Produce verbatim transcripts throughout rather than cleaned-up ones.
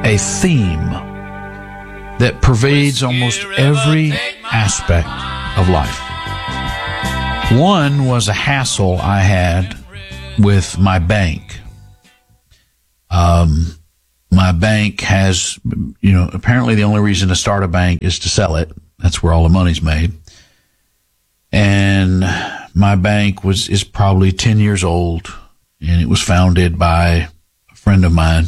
a theme that pervades almost every aspect of life. One was a hassle I had with my bank. Um, my bank has, you know, apparently the only reason to start a bank is to sell it. That's where all the money's made. And my bank was, is probably ten years old, and it was founded by a friend of mine.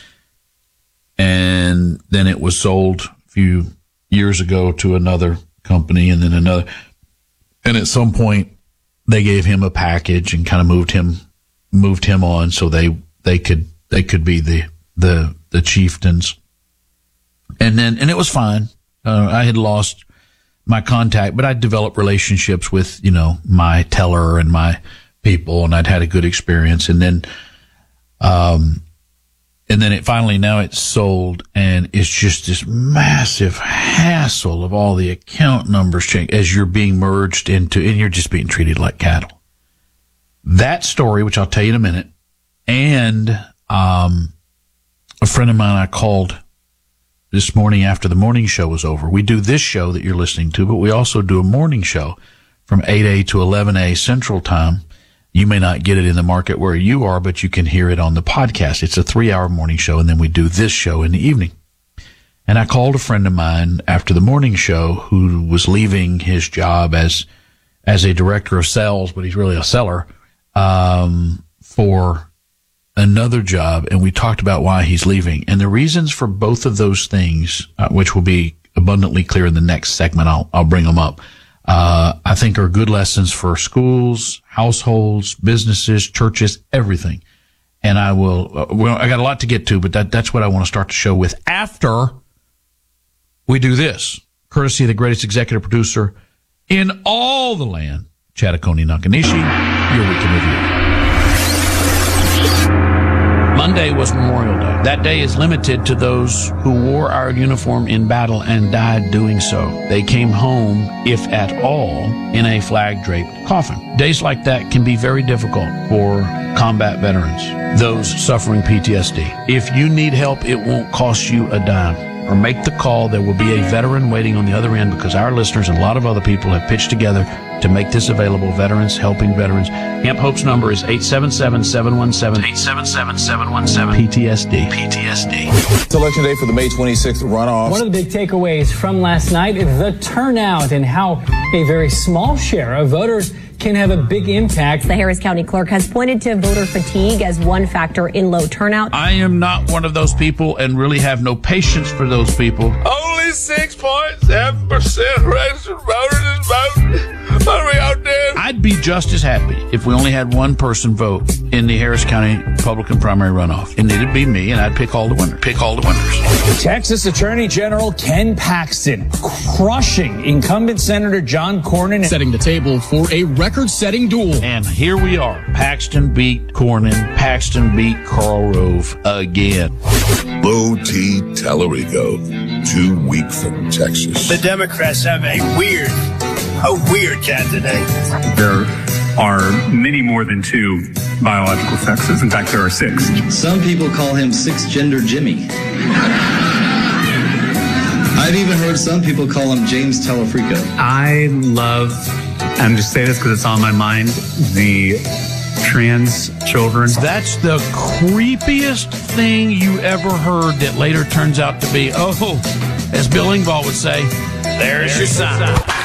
And then it was sold a few years ago to another company, and then another. And at some point, they gave him a package and kind of moved him, moved him on so they, they could, they could be the, the, the chieftains. And then, and it was fine. Uh, I had lost my contact, but I'd developed relationships with, you know, my teller and my people, and I'd had a good experience. And then, um, and then it finally, now it's sold, and it's just this massive hassle of all the account numbers change as you're being merged into, and you're just being treated like cattle. That story, which I'll tell you in a minute, and, um, a friend of mine I called this morning after the morning show was over. We do this show that you're listening to, but we also do a morning show from eight a to eleven a Central Time. You may not get it in the market where you are, but you can hear it on the podcast. It's a three-hour morning show, and then we do this show in the evening. And I called a friend of mine after the morning show who was leaving his job as as a director of sales, but he's really a seller, um, for another job, and we talked about why he's leaving. And the reasons for both of those things, uh, which will be abundantly clear in the next segment, I'll, I'll bring them up, uh, I think are good lessons for schools, households, businesses, churches, everything. And I will, uh, well, I got a lot to get to, but that, that's what I want to start the show with after we do this, courtesy of the greatest executive producer in all the land, Chattaconi Nakanishi, your week in review. Monday was Memorial Day. That day is limited to those who wore our uniform in battle and died doing so. They came home, if at all, in a flag-draped coffin. Days like that can be very difficult for combat veterans, those suffering P T S D. If you need help, it won't cost you a dime. Or make the call. There will be a veteran waiting on the other end, because our listeners and a lot of other people have pitched together to make this available. Veterans helping veterans. Camp Hope's number is eight seven seven, seven one seven, eight seven seven, seven one seven P T S D. P T S D. It's election day for the May twenty-sixth runoff. One of the big takeaways from last night is the turnout and how a very small share of voters can have a big impact. The Harris County clerk has pointed to voter fatigue as one factor in low turnout. I am not one of those people and really have no patience for those people. Only six point seven percent registered voters is voting. What are we out there? I'd be just as happy if we only had one person vote in the Harris County Republican primary runoff. And it'd be me, and I'd pick all the winners. Pick all the winners. Texas Attorney General Ken Paxton crushing incumbent Senator John Cornyn, setting the table for a record-setting duel. And here we are. Paxton beat Cornyn. Paxton beat Karl Rove again. Bo T. Tallarico, too weak from Texas. The Democrats have a weird, a weird candidate. There are many more than two biological sexes. In fact, there are six. Some people call him six-gender Jimmy. I've even heard some people call him James Telefrico. I love, and just say this because it's on my mind, the trans children. That's the creepiest thing you ever heard that later turns out to be, oh, as Bill Engvall would say, there's, there's your sign.